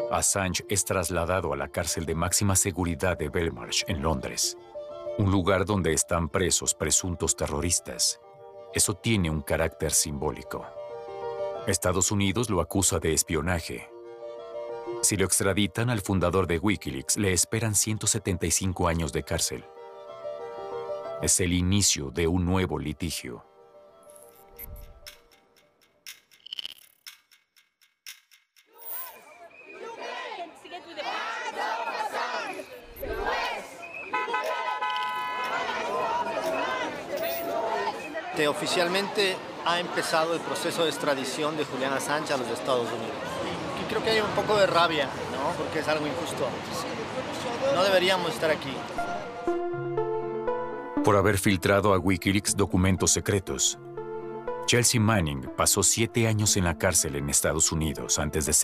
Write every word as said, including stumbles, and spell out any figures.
Assange es trasladado a la cárcel de máxima seguridad de Belmarsh, en Londres, un lugar donde están presos presuntos terroristas. Eso tiene un carácter simbólico. Estados Unidos lo acusa de espionaje. Si lo extraditan al fundador de Wikileaks, le esperan ciento setenta y cinco años de cárcel. Es el inicio de un nuevo litigio. Oficialmente ha empezado el proceso de extradición de Julian Assange a los Estados Unidos. Y creo que hay un poco de rabia, ¿no? Porque es algo injusto. No deberíamos estar aquí. Por haber filtrado a Wikileaks documentos secretos, Chelsea Manning pasó siete años en la cárcel en Estados Unidos antes de ser